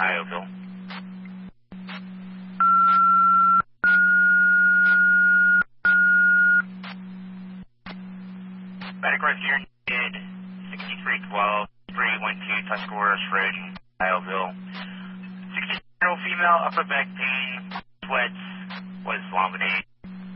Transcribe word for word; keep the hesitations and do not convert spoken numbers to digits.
Ioville. Medic rescue did sixty-three twelve, three one two Tuscaroras Road in Ioville. sixty-year-old female, upper back pain, sweats, was vomiting.